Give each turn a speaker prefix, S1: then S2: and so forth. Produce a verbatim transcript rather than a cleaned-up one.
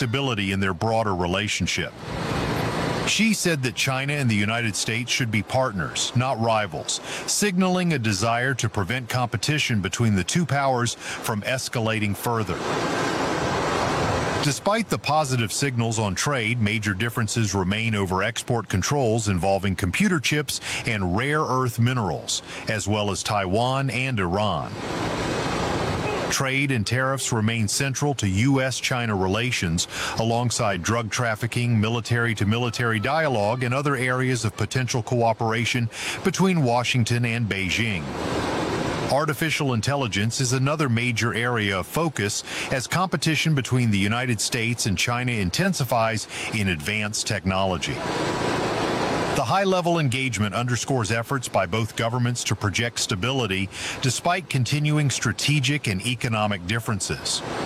S1: stability in their broader relationship. Xi said that China and the United States should be partners, not rivals, signaling a desire to prevent competition between the two powers from escalating further. Despite the positive signals on trade, major differences remain over export controls involving computer chips and rare earth minerals, as well as Taiwan and Iran. Trade and tariffs remain central to U S China relations, alongside drug trafficking, military-to-military dialogue, and other areas of potential cooperation between Washington and Beijing. Artificial intelligence is another major area of focus as competition between the United States and China intensifies in advanced technology. The high-level engagement underscores efforts by both governments to project stability despite continuing strategic and economic differences.